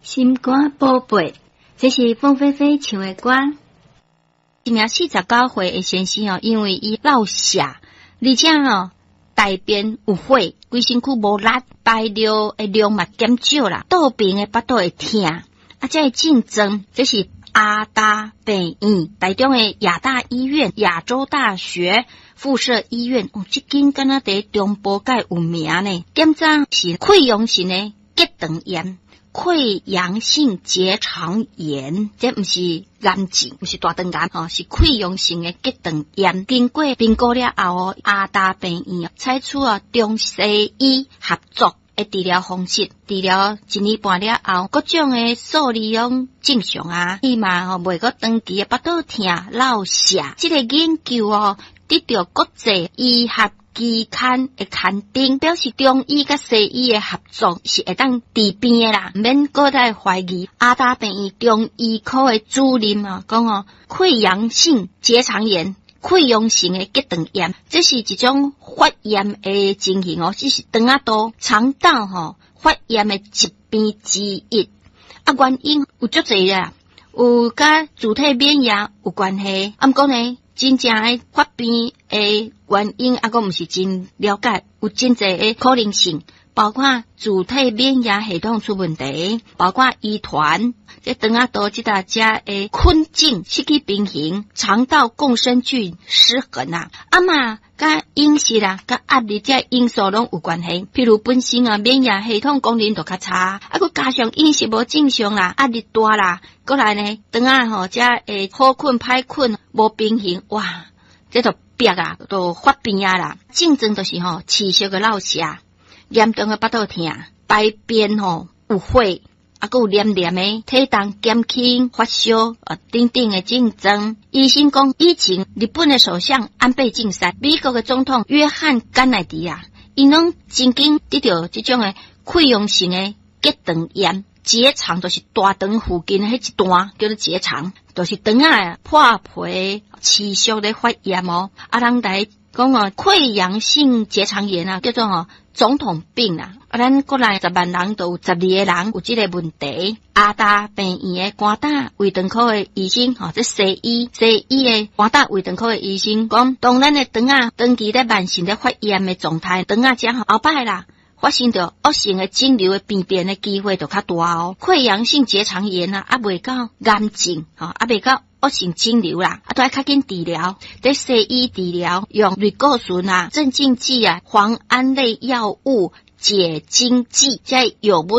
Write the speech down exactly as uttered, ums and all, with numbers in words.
心肝宝贝，这是凤飞飞唱的歌。一名四十九岁的先生哦，因为伊老舍，而且哦大便有火，规身躯无力，排尿的量嘛减少啦，倒便的巴肚会痛，啊，这竞争这是亚大病院台中的亚大医院、亚洲大学附设医院，哦，这间敢若伫中部界有名呢。检查是溃疡性的结肠炎。溃疡性结肠炎，这不是癌症，不是大肠癌哦，是溃疡性的结肠炎。经过评估了后，亚大病院采取了中西医合作的治疗方式，治疗一年半了后，各种的数利用正常啊，伊嘛吼袂个长期的巴肚痛、老舍。这个研究哦，得到国际医学期刊的刊登，表示中医甲西医的合作是会当治病的啦，免搁再怀疑。亚大病院中医科的主任啊讲哦，溃疡性结肠炎、溃疡性的结肠炎，这是一种发炎的情形哦，这是肠仔肚、肠道吼发炎的疾病之一。啊，原因有足侪啦，有甲自体免疫有关系，啊，毋过呢。真正诶发病诶原因，啊，我毋是真了解，有真侪诶可能性，包括自体免疫系统出问题，包括遗传，这肠仔肚即大家诶困境失去平衡，肠道共生菌失衡啊，啊嘛甲饮食啦、甲压力这因素拢有关系。譬如本身啊免疫系统功能就较差，啊，佮加上饮食无正常啦，压力大啦。过来呢，肠仔吼，这会好困歹困，无平衡，哇，这就逼啊，都发病啊啦。症状就是吼，持续个老舍，严重个巴肚痛，排便吼有火，啊，佮有黏黏的，体重减轻、发烧，啊，等等的症状。医生讲，以前日本的首相安倍晋三、美国的总统约翰甘乃迪啊，因拢曾经得到这种的溃疡性的结肠炎。结肠就是大肠附近迄一段叫做结肠，就是肠仔破皮持续的发炎哦。啊，人来讲哦，溃疡性结肠炎啊，叫做哦总统病啊。啊，咱国内十万人都有十二个人有这个问题。亚大病院的肝胆胃肠科的医生，吼、哦，这西医西医的肝胆胃肠科的医生讲，当咱的肠仔长期咧慢性咧发炎的状态，肠仔将后摆啦。发生着恶性的肿瘤的病变的机会就较大哦，溃疡性结肠炎啊，啊未到癌症，吼、啊未到恶性肿瘤啦，啊都要较紧治疗。在西医治疗用类固醇啊、镇静剂啊、磺胺类药物、解经剂，这药物。